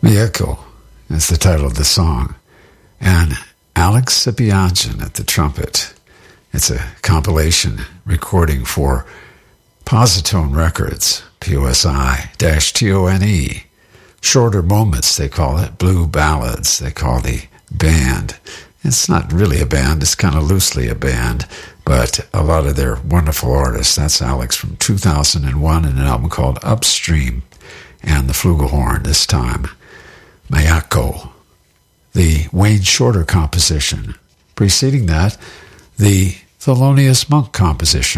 Mayako is the title of the song, and Alex Sapiagian at the trumpet. It's a compilation recording for Positone Records, POSI-TONE. Shorter Moments, they call it. Blue Ballads, they call the band. It's not really a band, it's kind of loosely a band, but a lot of their wonderful artists. That's Alex from 2001 in an album called Upstream, and the flugelhorn this time, Mayako. The Wayne Shorter composition. Preceding that, the Thelonious Monk composition.